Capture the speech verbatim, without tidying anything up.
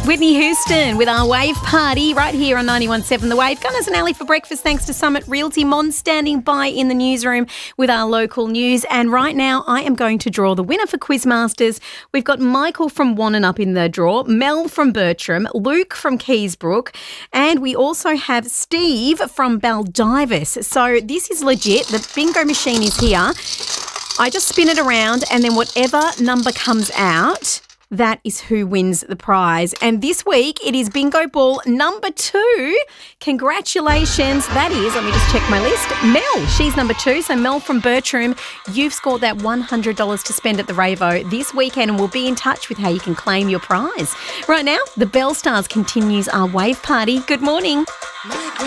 Whitney Houston with our Wave Party right here on ninety-one point seven The Wave. Gunners and Ali for breakfast thanks to Summit Realty. Mon standing by in the newsroom with our local news. And right now I am going to draw the winner for Quizmasters. We've got Michael from Wannon up in the draw, Mel from Bertram, Luke from Keysbrook, and we also have Steve from Baldivis. So this is legit. The bingo machine is here. I just spin it around and then whatever number comes out, that is who wins the prize. And this week it is bingo ball number two. Congratulations. That is, let me just check my list, Mel. She's number two. So Mel from Bertram, you've scored that one hundred dollars to spend at the Ravo this weekend, and we'll be in touch with how you can claim your prize. Right now, the Bell Stars continues our Wave Party. Good morning.